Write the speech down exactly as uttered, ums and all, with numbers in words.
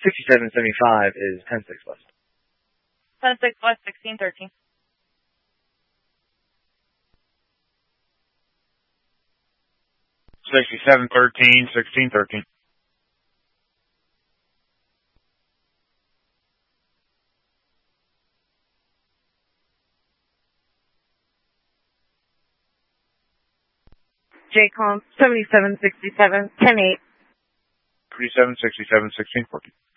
sixty-seven seventy-five is ten six west. ten six west, sixteen thirteen. sixty-seven thirteen, sixteen thirteen. J COM seventy-seven sixty-seven, ten eight. thirty-seven sixty-seven, sixteen fourteen.